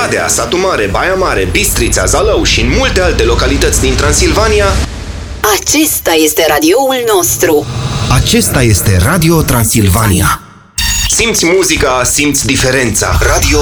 Oradea, Satu Mare, Baia Mare, Bistrița, Zalău și în multe alte localități din Transilvania. Acesta este radioul nostru. Acesta este Radio Transilvania. Simți muzica, simți diferența. Radio